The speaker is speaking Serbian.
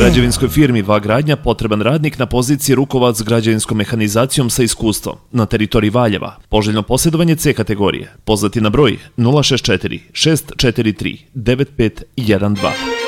Građevinskoj firmi VA Gradnja potreban radnik na poziciji rukovac građevinskom mehanizacijom sa iskustvom na teritoriji Valjeva. Poželjno posjedovanje C kategorije. Pozvati na broj 064 643 9512.